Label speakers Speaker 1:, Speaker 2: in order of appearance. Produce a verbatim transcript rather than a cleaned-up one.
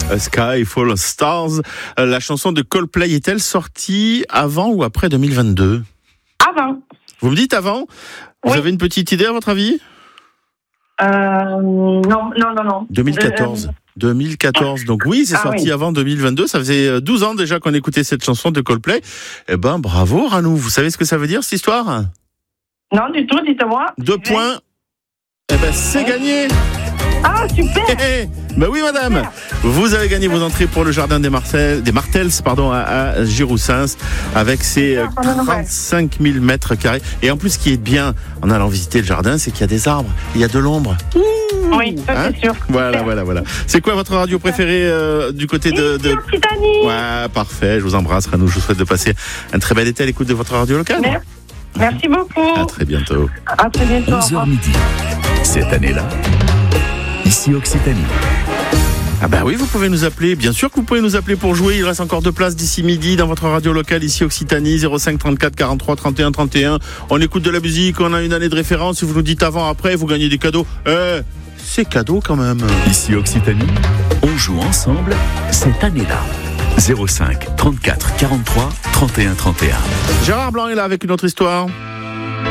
Speaker 1: A Sky Full of Stars. La chanson de Coldplay est-elle sortie avant ou après deux mille vingt-deux ?
Speaker 2: Avant.
Speaker 1: Vous me dites avant ? Vous
Speaker 2: Oui.
Speaker 1: avez une petite idée à votre avis ?
Speaker 2: Euh, non, non, non, non.
Speaker 1: deux mille quatorze.
Speaker 2: Euh,
Speaker 1: deux mille quatorze. Donc oui, c'est
Speaker 2: Ah
Speaker 1: sorti
Speaker 2: oui.
Speaker 1: avant deux mille vingt-deux. Ça faisait douze ans déjà qu'on écoutait cette chanson de Coldplay. Eh ben, bravo Ranou. Vous savez ce que ça veut dire, cette histoire ?
Speaker 2: non, du tout, dites-moi.
Speaker 1: Deux points. Eh ben, c'est gagné.
Speaker 2: Ah, super.
Speaker 1: Ben oui, madame. Vous avez gagné vos entrées pour le jardin des Martels, des Martels pardon, à, à Giroussens, avec ses euh, trente-cinq mille mètres carrés. Et en plus, ce qui est bien en allant visiter le jardin, c'est qu'il y a des arbres, il y a de l'ombre.
Speaker 2: Oui, ça
Speaker 1: Hein
Speaker 2: c'est sûr.
Speaker 1: Voilà, voilà, voilà. C'est quoi votre radio préférée euh, du côté de, de...
Speaker 2: Occitanie.
Speaker 1: Ouais, parfait. Je vous embrasse, Ranou. Je vous souhaite de passer un très bel été à l'écoute de votre radio locale.
Speaker 2: Merci. Merci beaucoup.
Speaker 1: À très bientôt.
Speaker 2: À très bientôt. Au
Speaker 3: onze heures
Speaker 2: revoir.
Speaker 3: midi. Cette année-là, ici Occitanie.
Speaker 1: Ah bah oui, vous pouvez nous appeler. Bien sûr que vous pouvez nous appeler pour jouer. Il reste encore deux places d'ici midi dans votre radio locale ici Occitanie. zéro cinq trente-quatre quarante-trois trente et un trente et un. On écoute de la musique, on a une année de référence. Si vous nous dites avant, après, vous gagnez des cadeaux. Eh, c'est cadeau quand même.
Speaker 3: Ici Occitanie, on joue ensemble cette année-là. zéro cinq trente-quatre quarante-trois trente et un trente et un.
Speaker 1: Gérard Blanc est là avec une autre histoire.